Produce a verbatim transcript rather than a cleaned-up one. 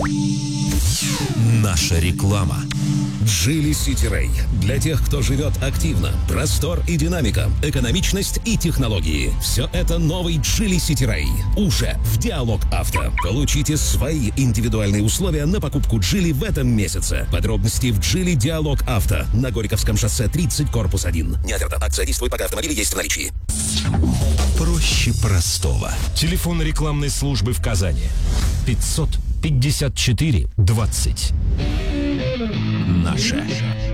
Наша реклама. Geely City Ray. Для тех, кто живет активно. Простор и динамика, экономичность и технологии. Все это новый Geely City Ray. Уже в Диалог Авто. Получите свои индивидуальные условия на покупку Geely в этом месяце. Подробности в Geely Диалог Авто. На Горьковском шоссе тридцать, корпус один. Не оферта. Акция действует, пока автомобили есть в наличии. Проще простого. Телефон рекламной службы в Казани. пятьсот пятьдесят четыре двадцать. Наша